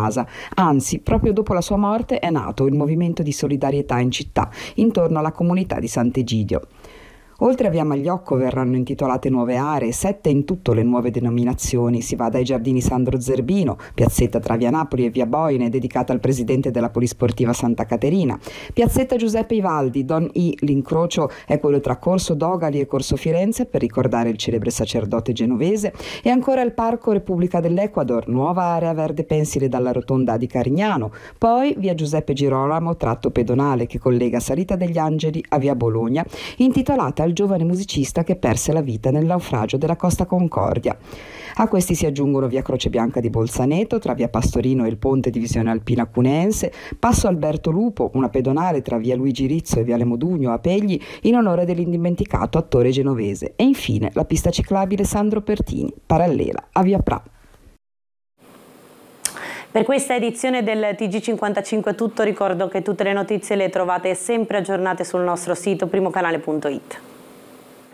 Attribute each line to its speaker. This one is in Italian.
Speaker 1: casa. Anzi, proprio dopo la sua morte è nato il movimento di solidarietà in città, intorno alla comunità di Sant'Egidio. Oltre a via Magliocco verranno intitolate nuove aree, 7 in tutto le nuove denominazioni. Si va dai giardini Sandro Zerbino, piazzetta tra via Napoli e via Boine, dedicata al presidente della Polisportiva Santa Caterina, piazzetta Giuseppe Ivaldi, Don I, l'incrocio è quello tra Corso Dogali e Corso Firenze per ricordare il celebre sacerdote genovese, e ancora il Parco Repubblica dell'Ecuador, nuova area verde pensile dalla rotonda di Carignano, poi via Giuseppe Girolamo, tratto pedonale che collega Salita degli Angeli a via Bologna, intitolata al giovane musicista che perse la vita nel naufragio della Costa Concordia. A questi si aggiungono via Croce Bianca di Bolzaneto, tra via Pastorino e il ponte Divisione Alpina Cuneense, Passo Alberto Lupo, una pedonale tra via Luigi Rizzo e viale Modugno a Pegli in onore dell'indimenticato attore genovese, e infine la pista ciclabile Sandro Pertini, parallela a via Pra.
Speaker 2: Per questa edizione del TG55 è tutto. Ricordo che tutte le notizie le trovate sempre aggiornate sul nostro sito primocanale.it.